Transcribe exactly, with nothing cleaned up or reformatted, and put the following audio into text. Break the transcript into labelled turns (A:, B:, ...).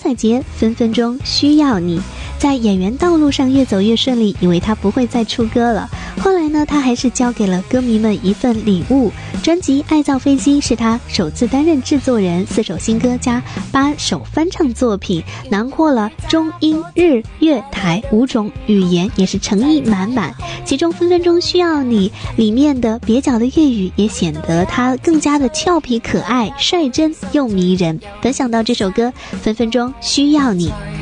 A: 海杰分分钟需要你，在演员道路上越走越顺利，以为他不会再出歌了。后来呢，他还是交给了歌迷们一份礼物。专辑《爱造飞机》是他首次担任制作人，四首新歌加八首翻唱作品，囊括了中英日粤台五种语言，也是诚意满满。其中分分钟需要你里面的蹩脚的粤语也显得他更加的俏皮可爱、率真又迷人。本想到这首歌分分钟需要你。